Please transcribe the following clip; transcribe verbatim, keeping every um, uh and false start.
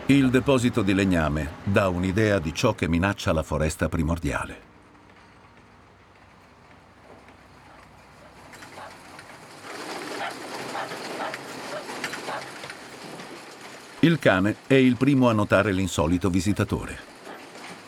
Il deposito di legname dà un'idea di ciò che minaccia la foresta primordiale. Il cane è il primo a notare l'insolito visitatore.